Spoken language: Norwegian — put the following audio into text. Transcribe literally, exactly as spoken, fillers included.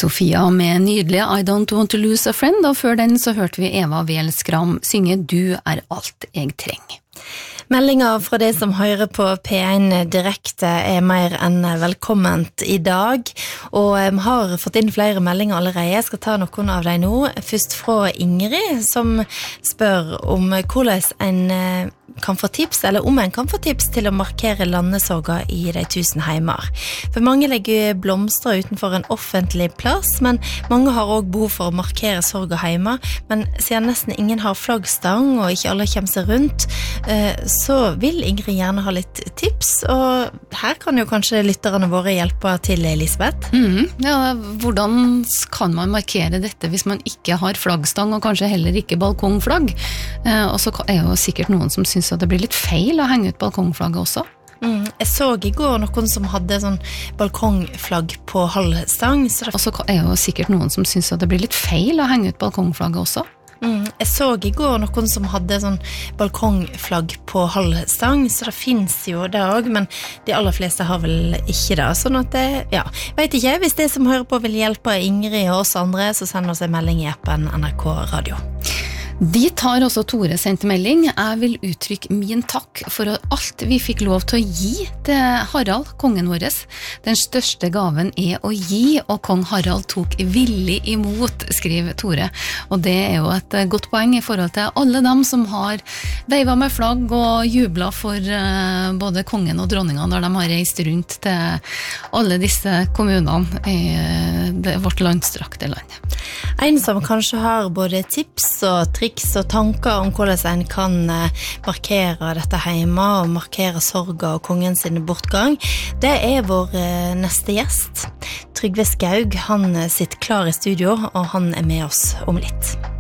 Sofia med nydelige I Don't Want to Lose a Friend, og før den så hørte vi Eva Weel-Skram synge Du er alt jeg trenger. Meldinger fra det som hører på P en direkte er mer enn velkomment i dag, og vi har fått inn flere meldinger allerede. Jeg skal ta noen av dem nå. Først fra Ingrid, som spør om hvordan en kan få tips, eller om en kan få tips til å markere landesorga i de tusen heimer. For mange legger blomster utenfor en offentlig plass, men mange har også behov for å markere sorga heima, men siden nesten ingen har flaggstang, og ikke alle kommer seg rundt, så vil Ingrid gjerne ha litt tips, og her kan jo kanskje lytterne våre hjelpe til, Elisabeth. Mm, ja, hvordan kan man markere dette hvis man ikke har flaggstang, og kanskje heller ikke balkongflagg? Og så er jo sikkert noen som synes at det blir litt feil å henge ut balkongflagget også. Mm, jeg så i går noen som hadde sånn balkongflagg på halvstang. Så det... Og så er jo sikkert noen som synes at det blir litt feil å henge ut balkongflagget også. Mm, jeg så i går noen som hadde sånn balkongflagg på halvstang, så det finnes jo det også, men de aller fleste har vel ikke det. Sånn at det, ja, vet ikke, hvis det som hører på vil hjelpe Ingrid og oss andre, så send oss en melding i appen N R K Radio. Dit har også Tore sendt melding. Jeg vil uttrykke min takk for alt vi fikk lov til å gi til Harald, kongen vår. Den største gaven er å gi, og kong Harald tok villig imot, skriver Tore. Og det er jo et godt poeng i forhold til alle dem som har veivet med flagg og jublet for både kongen og dronningen når de har reist rundt til alle disse kommunene i det, vårt landstrakte land. En som kanskje har både tips og triks og tanker om hvordan en kan markere dette hjemme og markere sorga og kongen sin bortgang, det er vår neste gjest. Trygve Skaug, han sitter klar i studio, og han er med oss om litt.